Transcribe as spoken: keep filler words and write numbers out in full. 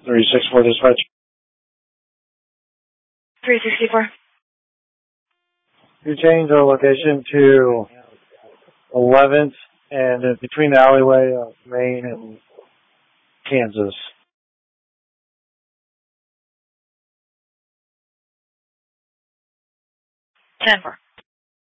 three sixty-four dispatch. three sixty-four. You change our location to eleventh and uh, between the alleyway of Maine and Kansas. ten four.